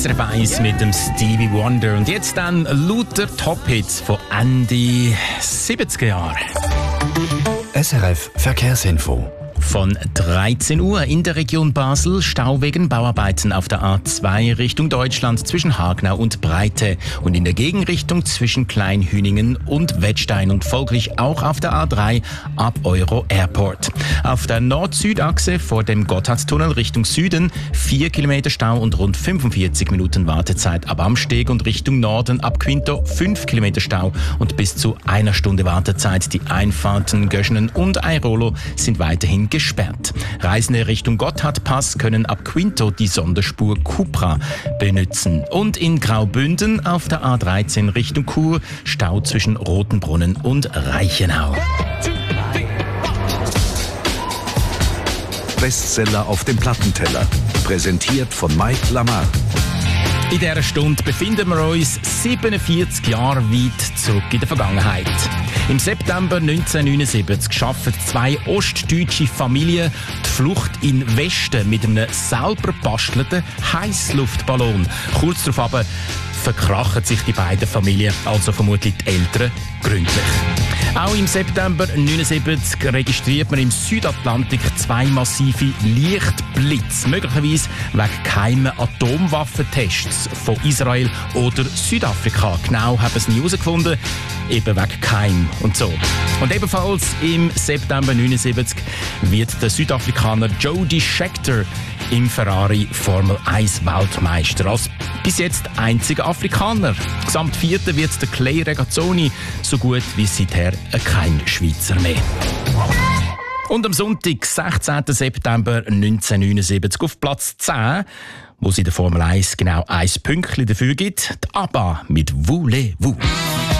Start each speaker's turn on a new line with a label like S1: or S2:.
S1: SRF 1 mit dem Stevie Wonder. Und jetzt dann lauter Top-Hits von Ende 70er Jahre.
S2: SRF Verkehrsinfo.
S1: Von 13 Uhr in der Region Basel Stau wegen Bauarbeiten auf der A2 Richtung Deutschland zwischen Hagenau und Breite und in der Gegenrichtung zwischen Kleinhüningen und Wettstein und folglich auch auf der A3 ab Euro Airport. Auf der Nord-Süd-Achse vor dem Gotthardtunnel Richtung Süden 4 Kilometer Stau und rund 45 Minuten Wartezeit ab Amsteg und Richtung Norden ab Quinto 5 Kilometer Stau und bis zu 1 Stunde Wartezeit. Die Einfahrten Göschenen und Airolo sind weiterhin gesperrt. Reisende Richtung Gotthardpass können ab Quinto die Sonderspur Cupra benutzen. Und in Graubünden auf der A13 Richtung Chur Stau zwischen Rotenbrunnen und Reichenau.
S2: Bestseller auf dem Plattenteller. Präsentiert von Mike Lamar.
S1: In dieser Stunde befinden wir uns 47 Jahre weit zurück in der Vergangenheit. Im September 1979 schaffen 2 ostdeutsche Familien die Flucht in den Westen mit einem selber gebastelten Heissluftballon. Kurz darauf aber verkrachen sich die beiden Familien, also vermutlich die Eltern, gründlich. Auch im September 1979 registriert man im Südatlantik 2 massive Lichtblitze, möglicherweise wegen geheimen Atomwaffentests von Israel oder Südafrika. Genau haben es nie herausgefunden, eben wegen Geheim und so. Und ebenfalls im September 1979 wird der Südafrikaner Jody Scheckter im Ferrari Formel 1 Weltmeister. Als bis jetzt einziger Afrikaner. Gesamt Vierter wird der Clay Regazzoni, so gut wie seither kein Schweizer mehr. Und am Sonntag, 16. September 1979 auf Platz 10, wo es in der Formel 1 genau 1 Pünktchen dafür gibt, die ABBA mit Voulez-vous.